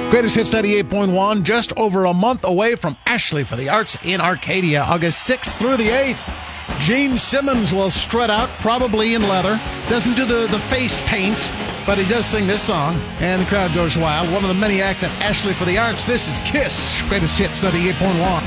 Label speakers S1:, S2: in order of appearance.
S1: Greatest Hits 98.1, just over a month away from Ashley for the Arts in Arcadia, August 6th through the 8th. Gene Simmons will strut out, probably in leather. Doesn't do the face paint, but he does sing this song, and the crowd goes wild. One of the many acts at Ashley for the Arts. This is KISS, Greatest Hits 98.1.